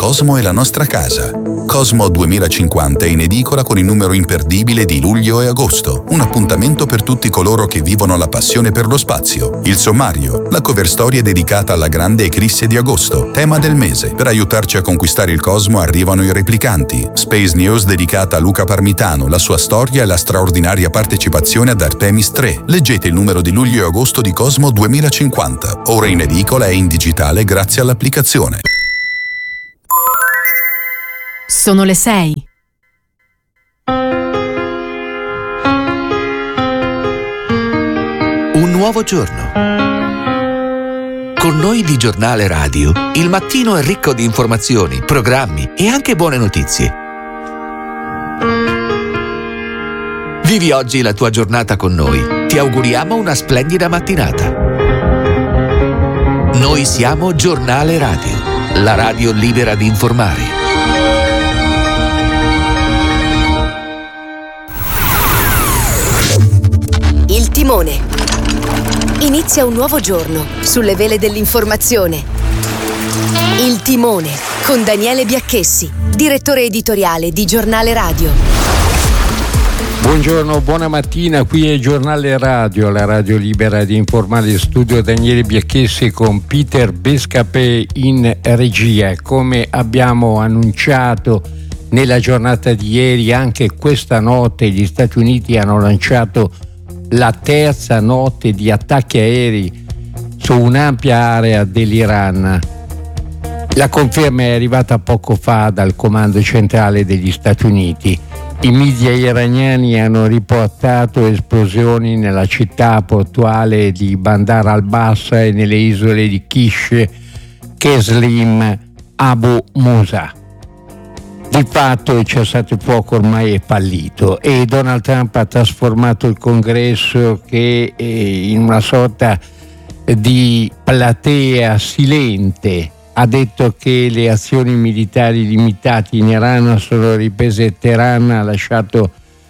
Cosmo è la nostra casa. Cosmo 2050 è in edicola con il numero imperdibile di luglio e agosto. Un appuntamento per tutti coloro che vivono la passione per lo spazio. Il sommario, la cover story è dedicata alla grande eclisse di agosto, tema del mese. Per aiutarci a conquistare il cosmo arrivano i replicanti. Space News dedicata a Luca Parmitano, la sua storia e la straordinaria partecipazione ad Artemis 3. Leggete il numero di luglio e agosto di Cosmo 2050. Ora in edicola e in digitale grazie all'applicazione. Sono le 6. Un nuovo giorno. Con noi di Giornale Radio, il mattino è ricco di informazioni, programmi e anche buone notizie. Vivi oggi la tua giornata con noi. Ti auguriamo una splendida mattinata. Noi siamo Giornale Radio, la radio libera di informare. Il timone. Inizia un nuovo giorno sulle vele dell'informazione. Il timone con Daniele Biacchessi, direttore editoriale di Giornale Radio. Buongiorno, buona mattina, qui è Giornale Radio, la radio libera di informare. Studio Daniele Biacchessi con Peter Bescapè in regia. Come abbiamo annunciato nella giornata di ieri, anche questa notte gli Stati Uniti hanno lanciato la terza notte di attacchi aerei su un'ampia area dell'Iran. La conferma è arrivata poco fa dal comando centrale degli Stati Uniti. I media iraniani hanno riportato esplosioni nella città portuale di Bandar al-Bassa e nelle isole di Kish, Qeslim, Abu Musa. Di fatto il cessate il fuoco ormai è fallito e Donald Trump ha trasformato il Congresso che in una sorta di platea silente. Ha detto che le azioni militari limitate in Iran sono riprese. Teheran ha lasciato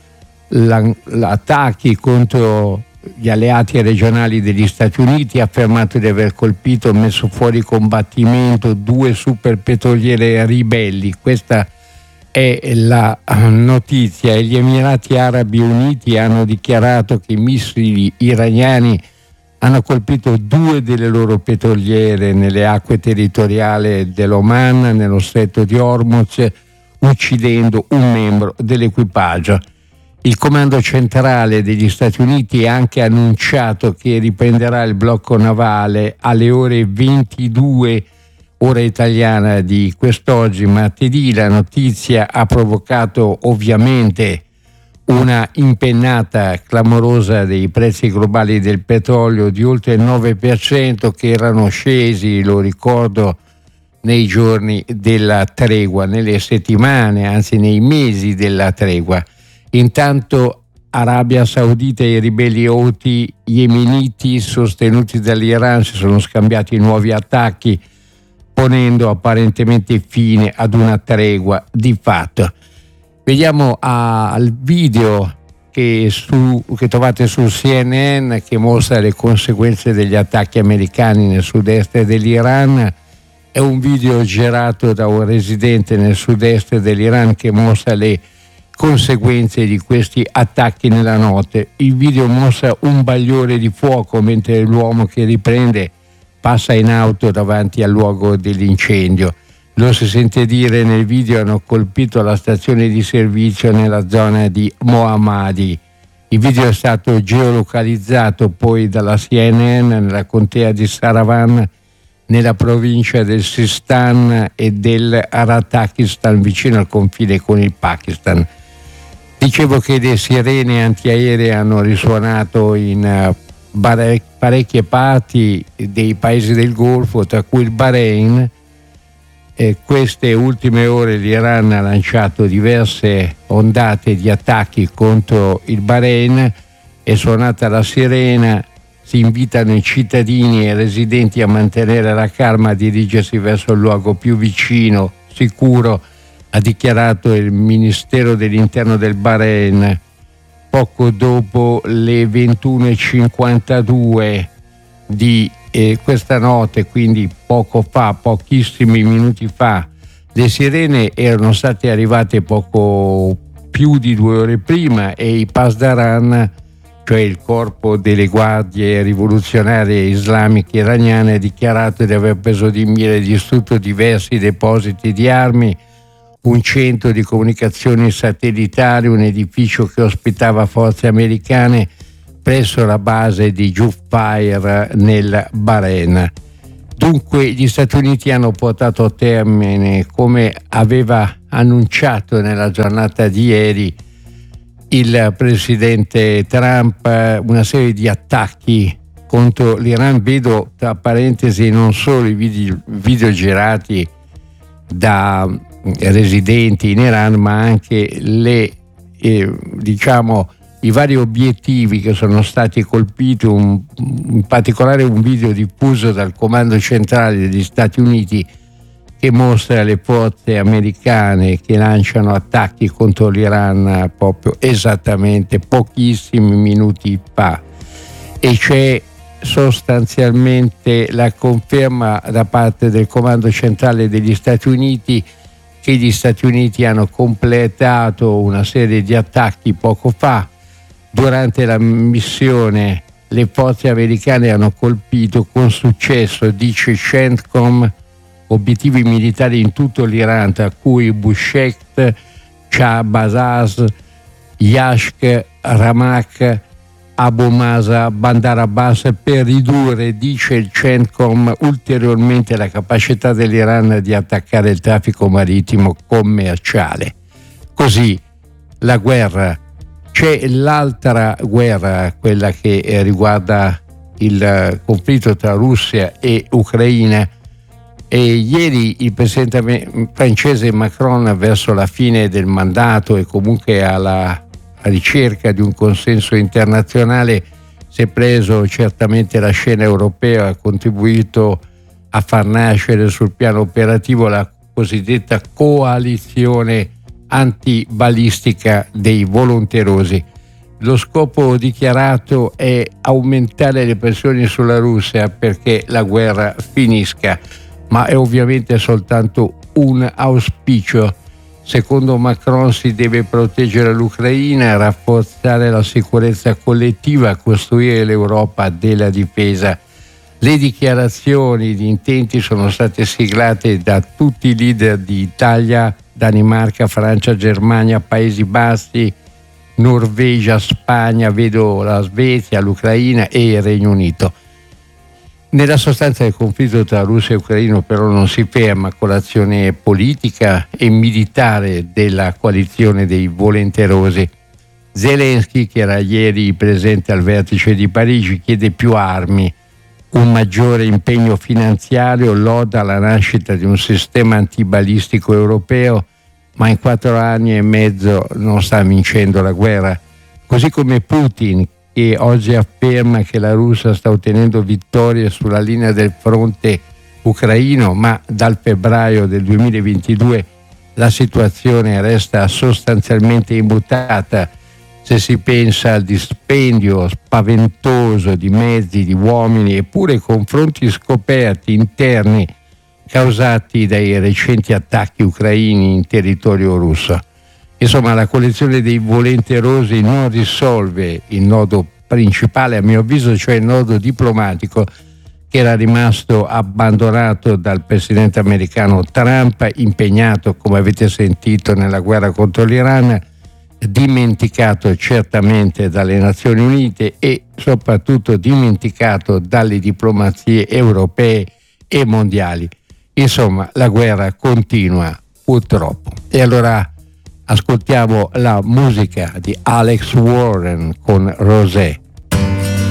attacchi contro gli alleati regionali degli Stati Uniti, ha affermato di aver colpito e messo fuori combattimento 2 superpetroliere ribelli. Questa è la notizia. E gli Emirati Arabi Uniti hanno dichiarato che i missili iraniani hanno colpito 2 delle loro petroliere nelle acque territoriali dell'Oman, nello stretto di Hormuz, uccidendo un membro dell'equipaggio. Il comando centrale degli Stati Uniti ha anche annunciato che riprenderà il blocco navale alle ore 22 ora italiana di quest'oggi, martedì. La notizia ha provocato ovviamente una impennata clamorosa dei prezzi globali del petrolio di oltre il 9%, che erano scesi, lo ricordo, nei giorni della tregua, nelle settimane, anzi nei mesi della tregua. Intanto Arabia Saudita e i ribelli Houthi yemeniti sostenuti dall'Iran si sono scambiati nuovi attacchi, ponendo apparentemente fine ad una tregua di fatto. Vediamo al video che trovate su CNN, che mostra le conseguenze degli attacchi americani nel sud-est dell'Iran. È un video girato da un residente nel sud-est dell'Iran che mostra le conseguenze di questi attacchi nella notte. Il video mostra un bagliore di fuoco mentre l'uomo che riprende passa in auto davanti al luogo dell'incendio. Lo si sente dire nel video: hanno colpito la stazione di servizio nella zona di Mohammadi. Il video è stato geolocalizzato poi dalla CNN nella contea di Saravan, nella provincia del Sistan e del Aratakistan, vicino al confine con il Pakistan. Dicevo che le sirene antiaeree hanno risuonato in parecchie parti dei paesi del Golfo, tra cui il Bahrain. Queste ultime ore l'Iran ha lanciato diverse ondate di attacchi contro il Bahrain. È suonata la sirena, si invitano i cittadini e i residenti a mantenere la calma, a dirigersi verso il luogo più vicino, sicuro, ha dichiarato il Ministero dell'Interno del Bahrain poco dopo le 21:52 di questa notte, quindi poco fa, pochissimi minuti fa. Le sirene erano state arrivate poco più di 2 ore prima e i Pasdaran, cioè il corpo delle guardie rivoluzionarie islamiche iraniane, ha dichiarato di aver preso di mira e distrutto diversi depositi di armi, un centro di comunicazioni satellitari, un edificio che ospitava forze americane presso la base di Juffair nel Bahrain. Dunque gli Stati Uniti hanno portato a termine, come aveva annunciato nella giornata di ieri il presidente Trump, una serie di attacchi contro l'Iran. Vedo tra parentesi non solo i video girati da residenti in Iran, ma anche i vari obiettivi che sono stati colpiti, in particolare un video diffuso dal Comando Centrale degli Stati Uniti che mostra le forze americane che lanciano attacchi contro l'Iran proprio esattamente pochissimi minuti fa, e c'è sostanzialmente la conferma da parte del Comando Centrale degli Stati Uniti che gli Stati Uniti hanno completato una serie di attacchi poco fa. Durante la missione le forze americane hanno colpito con successo, dice CENTCOM, obiettivi militari in tutto l'Iran, tra cui Bushehr, Shahbazaz, Yashk, Ramak, Abu Masa, Bandar Abbas, per ridurre, dice il CENTCOM, ulteriormente la capacità dell'Iran di attaccare il traffico marittimo commerciale. Così la guerra. C'è l'altra guerra, quella che riguarda il conflitto tra Russia e Ucraina, e ieri il presidente francese Macron, verso la fine del mandato e comunque alla ricerca di un consenso internazionale, si è preso certamente la scena europea, ha contribuito a far nascere sul piano operativo la cosiddetta coalizione antibalistica dei volonterosi. Lo scopo dichiarato è aumentare le pressioni sulla Russia perché la guerra finisca, ma è ovviamente soltanto un auspicio. Secondo Macron si deve proteggere l'Ucraina, rafforzare la sicurezza collettiva, costruire l'Europa della difesa. Le dichiarazioni di intenti sono state siglate da tutti i leader di Italia, Danimarca, Francia, Germania, Paesi Bassi, Norvegia, Spagna, vedo la Svezia, l'Ucraina e il Regno Unito. Nella sostanza il conflitto tra Russia e Ucraina però non si ferma con l'azione politica e militare della coalizione dei volenterosi. Zelensky, che era ieri presente al vertice di Parigi, chiede più armi, un maggiore impegno finanziario, loda la nascita di un sistema antibalistico europeo, ma in 4 anni e mezzo non sta vincendo la guerra. Così come Putin, che oggi afferma che la Russia sta ottenendo vittorie sulla linea del fronte ucraino, ma dal febbraio del 2022 la situazione resta sostanzialmente immutata se si pensa al dispendio spaventoso di mezzi, di uomini e pure confronti scoperti interni causati dai recenti attacchi ucraini in territorio russo. Insomma, la coalizione dei volenterosi non risolve il nodo principale, a mio avviso, cioè il nodo diplomatico, che era rimasto abbandonato dal presidente americano Trump, impegnato, come avete sentito, nella guerra contro l'Iran, dimenticato certamente dalle Nazioni Unite e soprattutto dimenticato dalle diplomazie europee e mondiali. Insomma, la guerra continua, purtroppo. E allora ascoltiamo la musica di Alex Warren con Rosé.